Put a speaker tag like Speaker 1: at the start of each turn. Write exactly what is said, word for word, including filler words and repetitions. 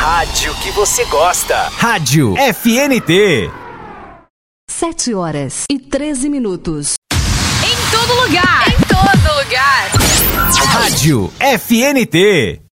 Speaker 1: rádio que você gosta. Rádio F N T.
Speaker 2: Sete horas e treze minutos.
Speaker 3: Em todo lugar. Em todo lugar.
Speaker 1: Rádio F N T.